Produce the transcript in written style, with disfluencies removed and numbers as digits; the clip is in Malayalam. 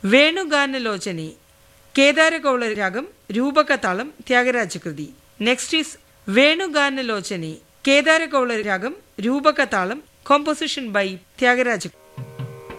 വേണുഗാനലോചനി കേദാരഗൗള രാഗം രൂപക താളം ത്യാഗരാജകൃതി. നെക്സ്റ്റ് ഈസ് വേണുഗാനലോചനി കേദാരഗൗള രാഗം രൂപക താളം കോമ്പോസിഷൻ ബൈ ത്യാഗരാജ.